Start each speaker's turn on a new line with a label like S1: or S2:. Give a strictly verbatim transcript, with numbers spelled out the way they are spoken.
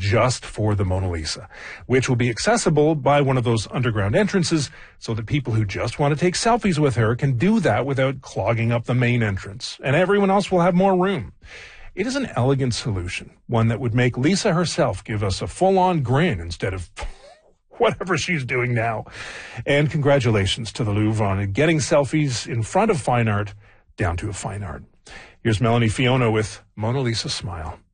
S1: just for the Mona Lisa, which will be accessible by one of those underground entrances so that people who just want to take selfies with her can do that without clogging up the main entrance, and everyone else will have more room. It is an elegant solution, one that would make Lisa herself give us a full-on grin instead of whatever she's doing now. And congratulations to the Louvre on getting selfies in front of fine art down to a fine art. Here's Melanie Fiona with Mona Lisa Smile.